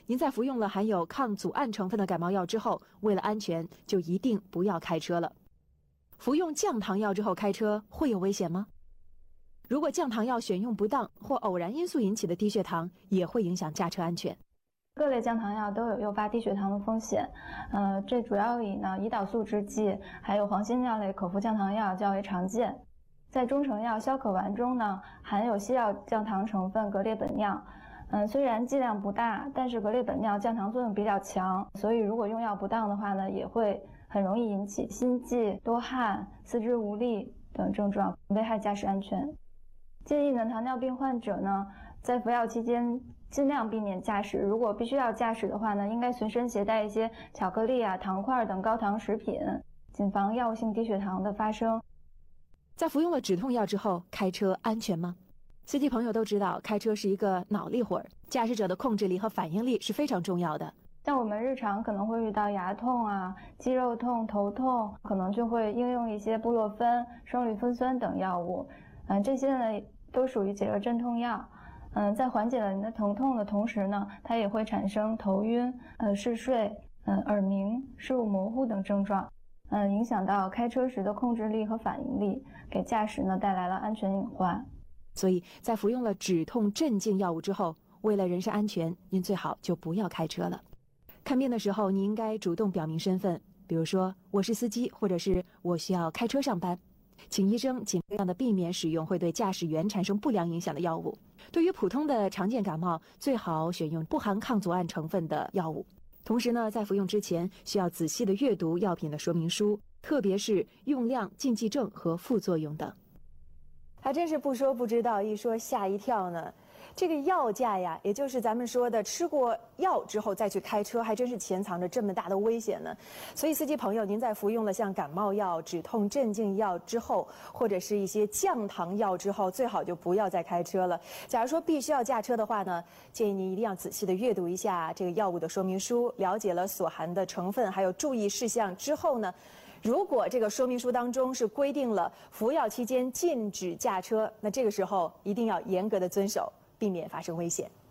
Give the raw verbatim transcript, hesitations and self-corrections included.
您在服用了含有抗组胺成分的感冒药之后，为了安全，就一定不要开车了。服用降糖药之后开车会有危险吗？如果降糖药选用不当或偶然因素引起的低血糖，也会影响驾车安全。 各类降糖药都有诱发低血糖的风险，呃，这主要以呢胰岛素制剂还有黄酰尿类口服降糖药较为常见。在中成药消可丸中呢，含有西药降糖成分格列本脲，嗯、呃，虽然剂量不大，但是格列本脲降糖作用比较强，所以如果用药不当的话呢，也会很容易引起心悸、多汗、四肢无力等症状，危害驾驶安全。建议呢，糖尿病患者呢，在服药期间尽量避免驾驶。如果必须要驾驶的话呢，应该随身携带一些巧克力啊、糖块等高糖食品，谨防药物性低血糖的发生。 在服用了止痛药之后，开车安全吗？司机朋友都知道，开车是一个脑力活儿，驾驶者的控制力和反应力是非常重要的。 像我们日常可能会遇到牙痛啊、肌肉痛、头痛，可能就会应用一些布洛芬、生理酚酸等药物。嗯，这些呢都属于解热镇痛药。嗯，在缓解了您的疼痛的同时呢，它也会产生头晕、呃嗜睡、嗯耳鸣、视物模糊等症状，嗯影响到开车时的控制力和反应力，给驾驶呢带来了安全隐患。 所以在服用了止痛镇静药物之后，为了人身安全，您最好就不要开车了。看病的时候，您应该主动表明身份，比如说我是司机，或者是我需要开车上班，请医生尽量的避免使用会对驾驶员产生不良影响的药物。对于普通的常见感冒，最好选用不含抗组胺成分的药物。同时呢，在服用之前需要仔细的阅读药品的说明书，特别是用量、禁忌症和副作用等。还真是不说不知道，一说吓一跳呢。这个药驾呀，也就是咱们说的吃过药之后再去开车，还真是潜藏着这么大的危险呢。所以司机朋友，您在服用了像感冒药、止痛镇静药之后，或者是一些降糖药之后，最好就不要再开车了。假如说必须要驾车的话呢，建议您一定要仔细的阅读一下这个药物的说明书，了解了所含的成分还有注意事项之后呢，如果这个说明书当中是规定了服药期间禁止驾车，那这个时候一定要严格的遵守，避免发生危险。